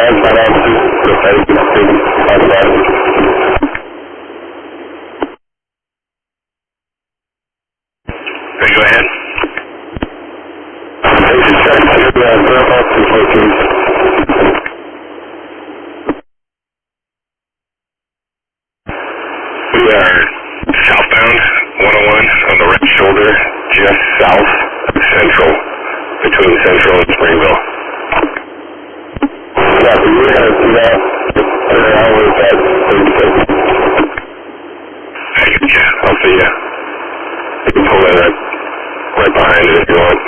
outside officers, the site is outside. Okay, go ahead. Hey, check to verify some locations. We are southbound 101 on the right shoulder, just south of Central, between Central and Springville. Yeah, but you're going to see that per hour at 36. I get you. I'll see you. You can pull in right behind it if you want.